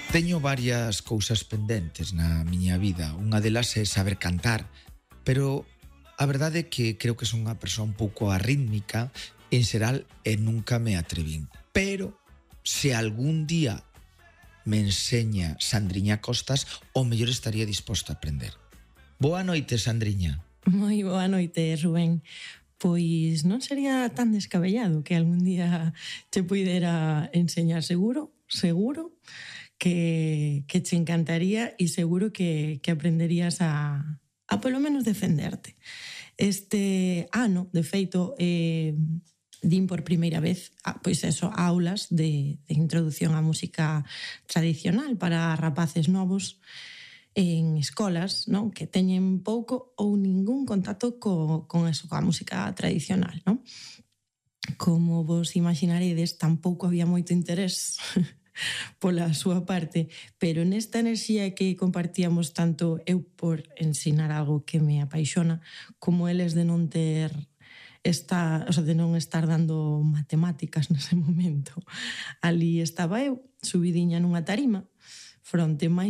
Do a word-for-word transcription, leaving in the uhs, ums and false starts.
Teño varias cousas pendentes na miña vida. Unha delas é saber cantar, pero a verdade é que creo que son unha persoa un pouco arrítmica en xeral e nunca me atrevín. Pero se algún día me enseña Sandriña Costas, o mellor estaría disposto a aprender. Boa noite, Sandriña. Moi boa noite, Rubén. Pois non sería tan descabellado que algún día te puidera enseñar, seguro, seguro, que, que te encantaría e seguro que, que aprenderías a, a polo menos defenderte. Este ano, de feito, eh, din por primeira vez, pois eso, aulas de, de introducción á música tradicional para rapaces novos en escolas, non, que teñen pouco ou ningún contacto co, con eso, coa música tradicional, non? Como vos imaginaredes, tampouco había moito interés pola súa parte, pero nesta enerxía que compartíamos tanto eu por ensinar algo que me apaixona, como eles de non ter esta, o sea, de non estar dando matemáticas nese momento. Ali estaba eu, subidiña nunha tarima, fronte máis